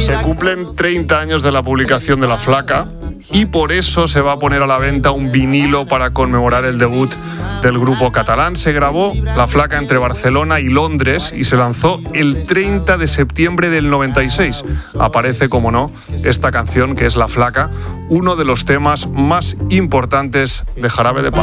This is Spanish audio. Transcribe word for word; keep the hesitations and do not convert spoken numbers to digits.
Se cumplen treinta años de la publicación de La Flaca y por eso se va a poner a la venta un vinilo para conmemorar el debut del grupo catalán. Se grabó La Flaca entre Barcelona y Londres y se lanzó el treinta de septiembre del noventa y seis. Aparece, como no, esta canción que es La Flaca, uno de los temas más importantes de Jarabe de Palo.